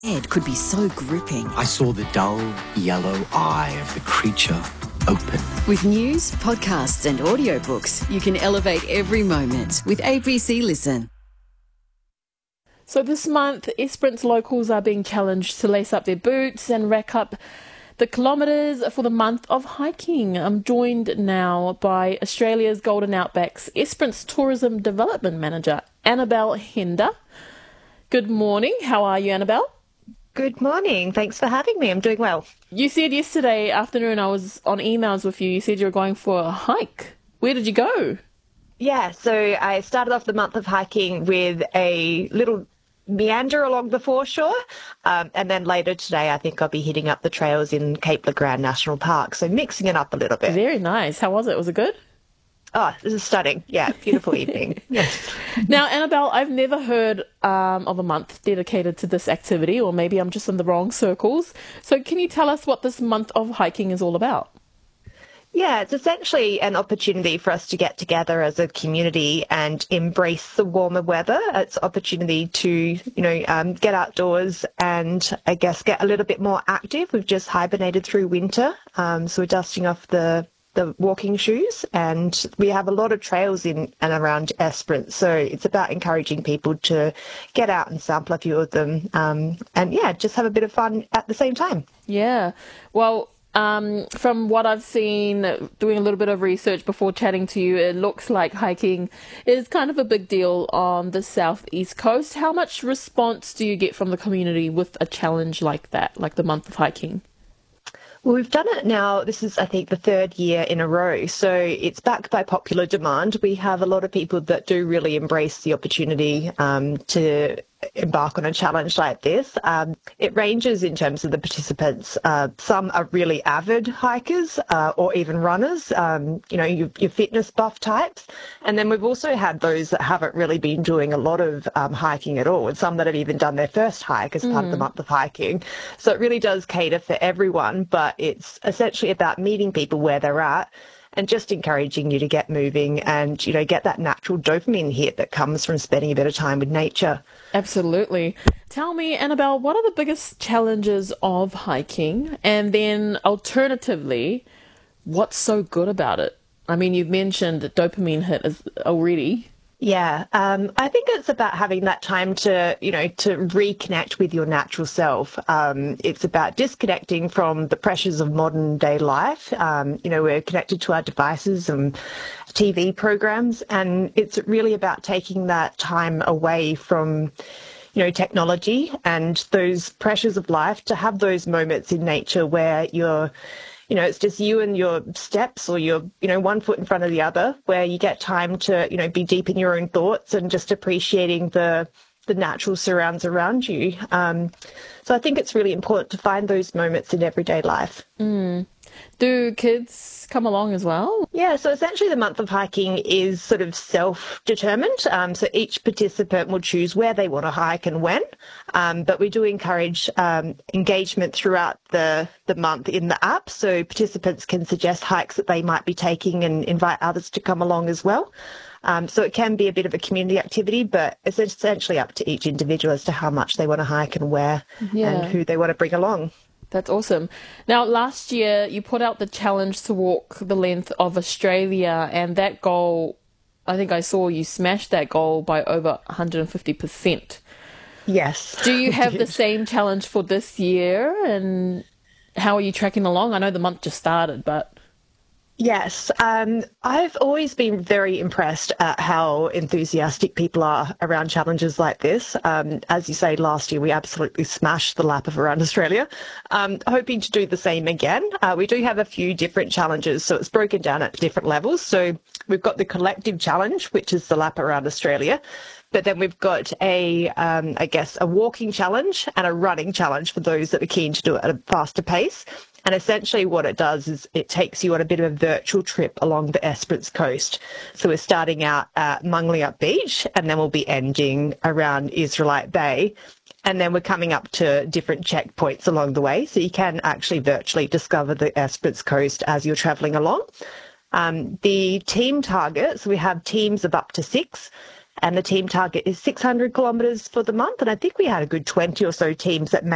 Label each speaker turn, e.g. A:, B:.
A: Ed could be so gripping.
B: I saw the dull, yellow eye of the creature open.
A: With news, podcasts and audiobooks, you can elevate every moment with ABC Listen.
C: So this month, Esperance locals are being challenged to lace up their boots and rack up the kilometres for the month of hiking. I'm joined now by Australia's Golden Outback's Esperance Tourism Development Manager, Annabelle Hender. Good morning. How are you, Annabelle?
D: Good morning. Thanks for having me. I'm doing well.
C: You said yesterday afternoon, I was on emails with you, you said you were going for a hike. Where did you go?
D: Yeah, so I started off the month of hiking with a little meander along the foreshore, and then later today I think I'll be hitting up the trails in Cape Le Grand National Park, so mixing it up a little bit.
C: Very nice. How was it? Was it good?
D: Oh, this is stunning. Yeah, beautiful evening. Yes.
C: Now, Annabelle, I've never heard of a month dedicated to this activity, or maybe I'm just in the wrong circles. So can you tell us what this month of hiking is all about?
D: Yeah, it's essentially an opportunity for us to get together as a community and embrace the warmer weather. It's an opportunity to, get outdoors and I guess get a little bit more active. We've just hibernated through winter, so we're dusting off the walking shoes, and we have a lot of trails in and around Esperance, so it's about encouraging people to get out and sample a few of them, and just have a bit of fun at the same time.
C: Yeah, well, from what I've seen, doing a little bit of research before chatting to you, it looks like hiking is kind of a big deal on the southeast coast. How much response do you get from the community with a challenge like that, like the month of hiking?
D: Well, we've done it now. This is, I think, the third year in a row. So it's backed by popular demand. We have a lot of people that do really embrace the opportunity to embark on a challenge like this. It ranges in terms of the participants. Some are really avid hikers or even runners, your fitness buff types. And then we've also had those that haven't really been doing a lot of hiking at all, and some that have even done their first hike as part of the month of hiking. So it really does cater for everyone, but it's essentially about meeting people where they're at and just encouraging you to get moving and, get that natural dopamine hit that comes from spending a bit of time with nature.
C: Absolutely. Tell me, Annabelle, what are the biggest challenges of hiking? And then alternatively, what's so good about it? I mean, you've mentioned the dopamine hit already.
D: Yeah, I think it's about having that time to, to reconnect with your natural self. It's about disconnecting from the pressures of modern day life. We're connected to our devices and TV programs, and it's really about taking that time away from technology and those pressures of life, to have those moments in nature where you're it's just you and your steps, or you're, one foot in front of the other, where you get time to, be deep in your own thoughts and just appreciating the natural surrounds around you. So I think it's really important to find those moments in everyday life.
C: Do kids come along as well? Yeah,
D: so essentially the month of hiking is sort of self-determined. So each participant will choose where they want to hike and when. But we do encourage engagement throughout the month in the app. So participants can suggest hikes that they might be taking and invite others to come along as well. So it can be a bit of a community activity, but it's essentially up to each individual as to how much they want to hike and where and who they want to bring along.
C: That's awesome. Now, last year you put out the challenge to walk the length of Australia, and that goal, I think I saw you smash that goal by over 150%.
D: Yes.
C: Do you have the same challenge for this year, and how are you tracking along? I know the month just started, but...
D: Yes, I've always been very impressed at how enthusiastic people are around challenges like this. As you say, last year we absolutely smashed the lap of around Australia. Hoping to do the same again. We do have a few different challenges, so it's broken down at different levels. So we've got the collective challenge, which is the lap around Australia. But then we've got a walking challenge and a running challenge for those that are keen to do it at a faster pace. And essentially what it does is it takes you on a bit of a virtual trip along the Esperance coast. So we're starting out at Mungliup Beach, and then we'll be ending around Israelite Bay. And then we're coming up to different checkpoints along the way. So you can actually virtually discover the Esperance coast as you're travelling along. The team targets, we have teams of up to 6. And the team target is 600 kilometres for the month. And I think we had a good 20 or so teams that made